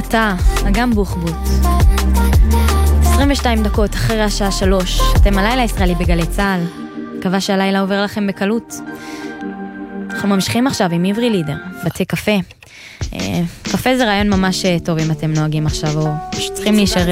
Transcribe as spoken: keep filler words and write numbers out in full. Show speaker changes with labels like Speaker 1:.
Speaker 1: אתה, אגם בוחבוט. עשרים ושתיים דקות אחרי השעה שלוש, אתם הלילה הישראלי בגלי צהל. מקווה שהלילה עובר לכם בקלות. אנחנו ממשיכים עכשיו עם עברי לידר, בתי קפה. קפה זה רעיון ממש טוב אם אתם נוהגים עכשיו, או צריכים להישאר